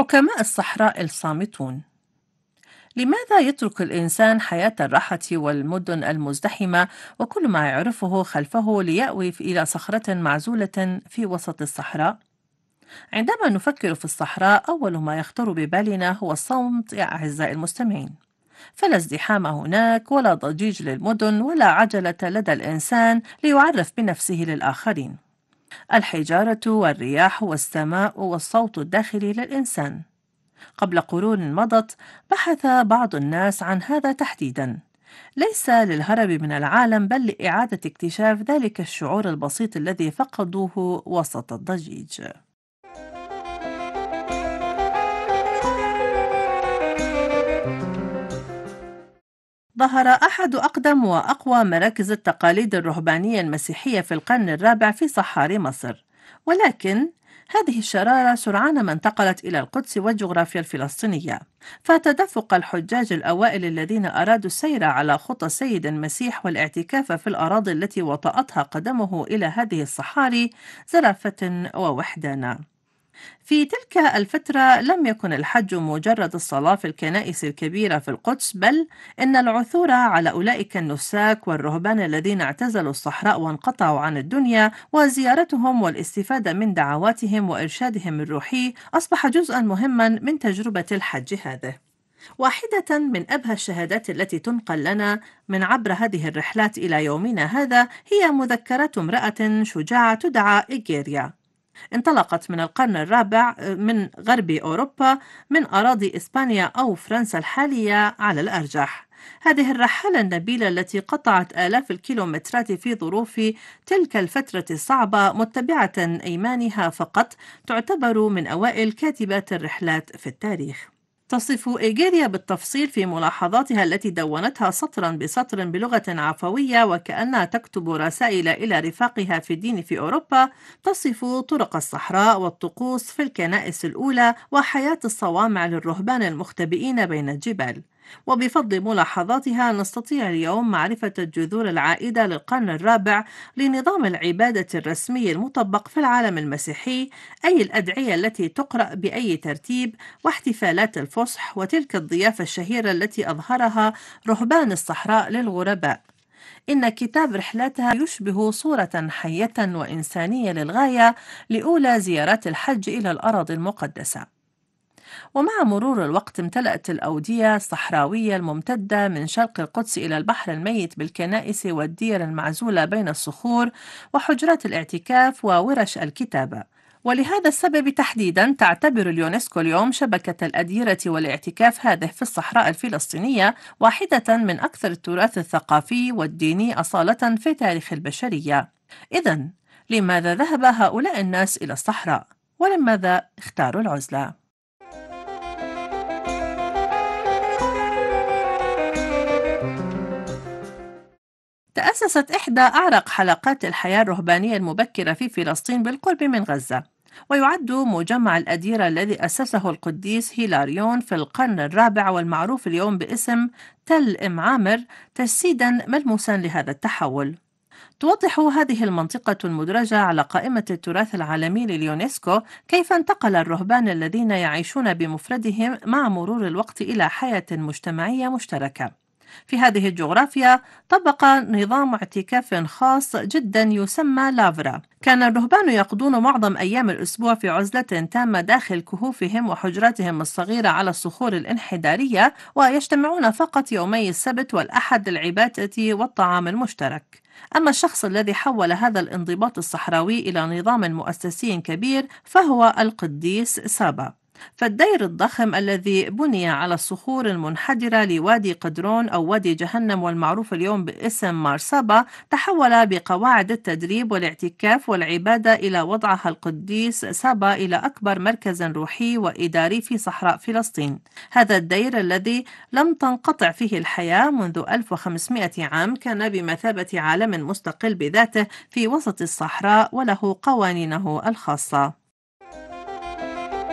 حكماء الصحراء الصامتون. لماذا يترك الإنسان حياة الراحة والمدن المزدحمة وكل ما يعرفه خلفه ليأوي إلى صخرة معزولة في وسط الصحراء؟ عندما نفكر في الصحراء أول ما يخطر ببالنا هو الصمت يا أعزائي المستمعين. فلا ازدحام هناك ولا ضجيج للمدن ولا عجلة لدى الإنسان ليعرف بنفسه للآخرين. الحجارة والرياح والسماء والصوت الداخلي للإنسان. قبل قرون مضت بحث بعض الناس عن هذا تحديدا، ليس للهرب من العالم بل لإعادة اكتشاف ذلك الشعور البسيط الذي فقدوه وسط الضجيج. ظهر أحد أقدم وأقوى مراكز التقاليد الرهبانية المسيحية في القرن الرابع في صحاري مصر، ولكن هذه الشرارة سرعان ما انتقلت إلى القدس والجغرافيا الفلسطينية. فتدفق الحجاج الأوائل الذين أرادوا السير على خطى السيد المسيح والاعتكاف في الأراضي التي وطأتها قدمه إلى هذه الصحاري زرافة ووحدانا. في تلك الفترة لم يكن الحج مجرد الصلاة في الكنائس الكبيرة في القدس، بل إن العثور على أولئك النساك والرهبان الذين اعتزلوا الصحراء وانقطعوا عن الدنيا وزيارتهم والاستفادة من دعواتهم وإرشادهم الروحي أصبح جزءا مهما من تجربة الحج هذه. واحدة من أبهى الشهادات التي تنقل لنا من عبر هذه الرحلات إلى يومنا هذا هي مذكرات امرأة شجاعة تدعى إيجيريا. انطلقت من القرن الرابع من غرب أوروبا، من أراضي إسبانيا أو فرنسا الحالية على الأرجح. هذه الرحالة النبيلة التي قطعت آلاف الكيلومترات في ظروف تلك الفترة الصعبة متبعة أيمانها فقط، تعتبر من أوائل كاتبات الرحلات في التاريخ. تصف إيجيريا بالتفصيل في ملاحظاتها التي دونتها سطرا بسطر بلغة عفوية وكأنها تكتب رسائل إلى رفاقها في الدين في أوروبا. تصف طرق الصحراء والطقوس في الكنائس الأولى وحياة الصوامع للرهبان المختبئين بين الجبال. وبفضل ملاحظاتها نستطيع اليوم معرفة الجذور العائدة للقرن الرابع لنظام العبادة الرسمي المطبق في العالم المسيحي، أي الأدعية التي تقرأ بأي ترتيب، واحتفالات الفصح وتلك الضيافة الشهيرة التي أظهرها رهبان الصحراء للغرباء. إن كتاب رحلتها يشبه صورة حية وإنسانية للغاية لأولى زيارات الحج إلى الأراضي المقدسة. ومع مرور الوقت امتلأت الأودية الصحراوية الممتدة من شرق القدس إلى البحر الميت بالكنائس والدير المعزولة بين الصخور وحجرات الاعتكاف وورش الكتابة. ولهذا السبب تحديدا تعتبر اليونسكو اليوم شبكة الأديرة والاعتكاف هذه في الصحراء الفلسطينية واحدة من أكثر التراث الثقافي والديني أصالة في تاريخ البشرية. إذن لماذا ذهب هؤلاء الناس إلى الصحراء؟ ولماذا اختاروا العزلة؟ تأسست إحدى أعرق حلقات الحياة الرهبانية المبكرة في فلسطين بالقرب من غزة، ويعد مجمع الأديرة الذي أسسه القديس هيلاريون في القرن الرابع والمعروف اليوم باسم تل إم عامر تجسيدا ملموسا لهذا التحول. توضح هذه المنطقة المدرجة على قائمة التراث العالمي لليونسكو كيف انتقل الرهبان الذين يعيشون بمفردهم مع مرور الوقت إلى حياة مجتمعية مشتركة. في هذه الجغرافيا طبق نظام اعتكاف خاص جدا يسمى لافرا. كان الرهبان يقضون معظم أيام الأسبوع في عزلة تامة داخل كهوفهم وحجراتهم الصغيرة على الصخور الانحدارية، ويجتمعون فقط يومي السبت والأحد للعبادة والطعام المشترك. أما الشخص الذي حول هذا الانضباط الصحراوي إلى نظام مؤسسي كبير فهو القديس سابا. فالدير الضخم الذي بني على الصخور المنحدرة لوادي قدرون أو وادي جهنم والمعروف اليوم باسم مارسابا تحول بقواعد التدريب والاعتكاف والعبادة إلى وضعها القديس سابا إلى أكبر مركز روحي وإداري في صحراء فلسطين. هذا الدير الذي لم تنقطع فيه الحياة منذ 1500 عام كان بمثابة عالم مستقل بذاته في وسط الصحراء وله قوانينه الخاصة.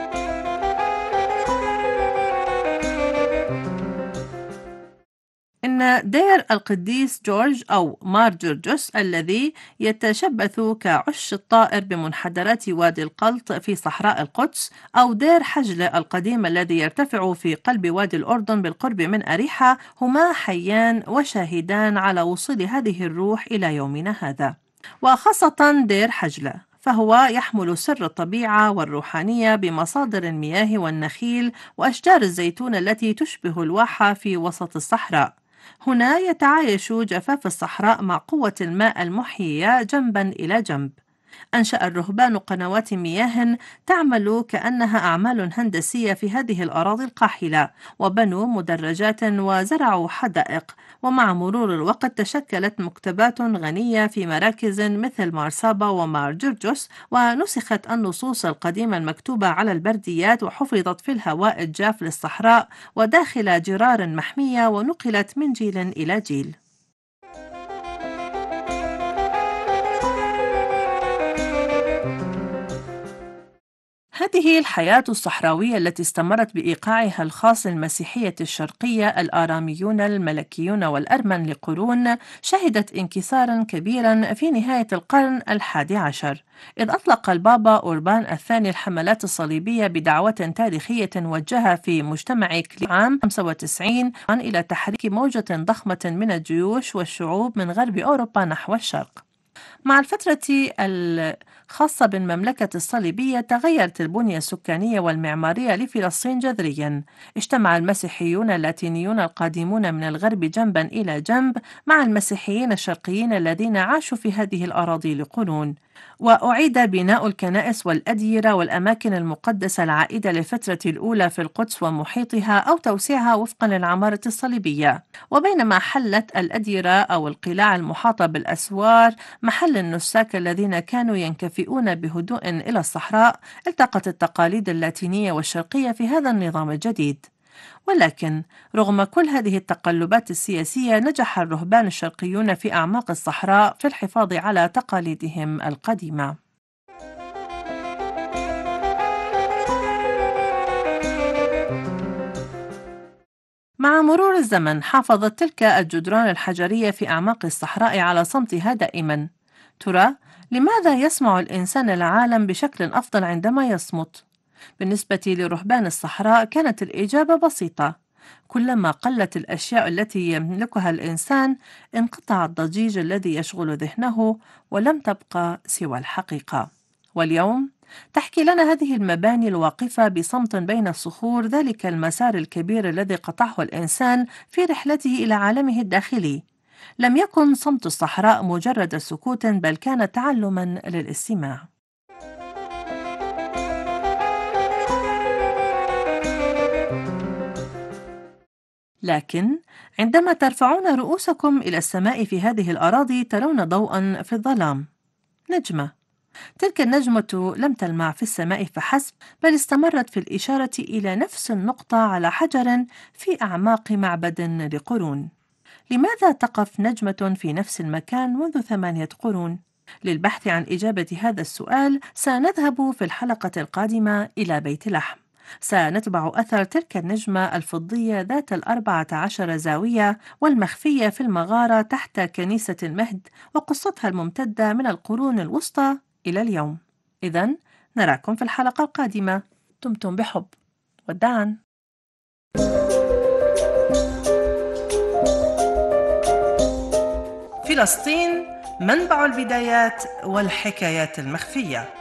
إن ولكن دير القديس جورج أو مار جرجس الذي يتشبث كعش الطائر بمنحدرات وادي القلط في صحراء القدس، أو دير حجلة القديم الذي يرتفع في قلب وادي الأردن بالقرب من أريحة، هما حيان وشاهدان على وصول هذه الروح إلى يومنا هذا. وخاصة دير حجلة فهو يحمل سر الطبيعة والروحانية بمصادر المياه والنخيل وأشجار الزيتون التي تشبه الواحة في وسط الصحراء. هنا يتعايش جفاف الصحراء مع قوة الماء المحيية جنبا إلى جنب. أنشأ الرهبان قنوات مياه تعمل كأنها أعمال هندسية في هذه الأراضي القاحلة، وبنوا مدرجات وزرعوا حدائق، ومع مرور الوقت تشكلت مكتبات غنية في مراكز مثل مارسابا ومار جرجس، ونسخت النصوص القديمة المكتوبة على البرديات وحفظت في الهواء الجاف للصحراء وداخل جرار محمية ونقلت من جيل إلى جيل. هذه الحياة الصحراوية التي استمرت بإيقاعها الخاص للمسيحية الشرقية الآراميون الملكيون والأرمن لقرون، شهدت انكسارا كبيرا في نهاية القرن ال11، إذ أطلق البابا أوربان الثاني الحملات الصليبية بدعوة تاريخية موجهة في مجتمع عام 95 إلى تحريك موجة ضخمة من الجيوش والشعوب من غرب أوروبا نحو الشرق. مع الفترة الخاصة بالمملكة الصليبية تغيرت البنية السكانية والمعمارية لفلسطين جذريا. اجتمع المسيحيون اللاتينيون القادمون من الغرب جنبا إلى جنب مع المسيحيين الشرقيين الذين عاشوا في هذه الأراضي لقرون، وأعيد بناء الكنائس والأديرة والأماكن المقدسة العائدة للفترة الأولى في القدس ومحيطها أو توسيعها وفقا للعمارة الصليبية. وبينما حلت الأديرة أو القلاع المحاطة بالأسوار محل النساك الذين كانوا ينكفئون بهدوء إلى الصحراء، التقت التقاليد اللاتينية والشرقية في هذا النظام الجديد. ولكن رغم كل هذه التقلبات السياسية، نجح الرهبان الشرقيون في أعماق الصحراء في الحفاظ على تقاليدهم القديمة. مع مرور الزمن حافظت تلك الجدران الحجرية في أعماق الصحراء على صمتها دائما. ترى لماذا يسمع الإنسان العالم بشكل أفضل عندما يصمت؟ بالنسبة لرهبان الصحراء كانت الإجابة بسيطة: كلما قلت الأشياء التي يملكها الإنسان انقطع الضجيج الذي يشغل ذهنه ولم تبقى سوى الحقيقة. واليوم تحكي لنا هذه المباني الواقفة بصمت بين الصخور ذلك المسار الكبير الذي قطعه الإنسان في رحلته إلى عالمه الداخلي. لم يكن صمت الصحراء مجرد سكوت، بل كان تعلما للاستماع. لكن عندما ترفعون رؤوسكم إلى السماء في هذه الأراضي ترون ضوءا في الظلام، نجمة. تلك النجمة لم تلمع في السماء فحسب، بل استمرت في الإشارة إلى نفس النقطة على حجر في أعماق معبد لقرون. لماذا تقف نجمة في نفس المكان منذ 8 قرون؟ للبحث عن إجابة هذا السؤال سنذهب في الحلقة القادمة إلى بيت لحم. سنتبع أثر تلك النجمة الفضية ذات 14 زاوية والمخفية في المغارة تحت كنيسة المهد، وقصتها الممتدة من القرون الوسطى إلى اليوم. إذن نراكم في الحلقة القادمة. دمتم بحب. وداعاً. فلسطين، منبع البدايات والحكايات المخفية.